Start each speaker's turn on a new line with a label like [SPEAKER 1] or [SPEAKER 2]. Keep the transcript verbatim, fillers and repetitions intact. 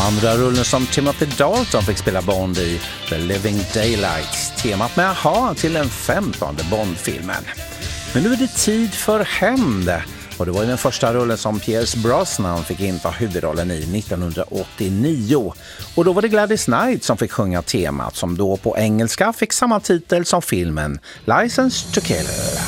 [SPEAKER 1] Andra rullen som Timothy Dalton fick spela Bond i The Living Daylights, temat med aha till den femtonde Bond-filmen. Men nu är det tid för Hämnd, och det var ju den första rullen som Pierce Brosnan fick inta huvudrollen i nittonhundraåttionio. Och då var det Gladys Knight som fick sjunga temat, som då på engelska fick samma titel som filmen License to Kill.